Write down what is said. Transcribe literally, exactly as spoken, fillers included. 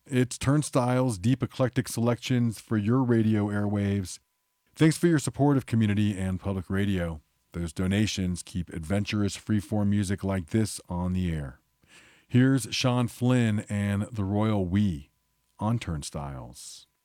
It's Turnstile's deep eclectic selections for your radio airwaves. Thanks for your support of community and public radio. Those donations keep adventurous freeform music like this on the air. Here's Sean Flynn and the Royal We on Turnstiles.